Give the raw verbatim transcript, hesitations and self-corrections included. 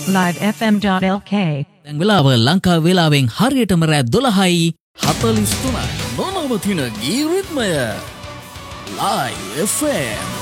live f m dot l k. දැන් වෙලාව ලංකා වේලාවෙන් හරියටම රෑ දොළහයි හතළිස් තුනයි. නොනවතින ගී රිද්මය live F M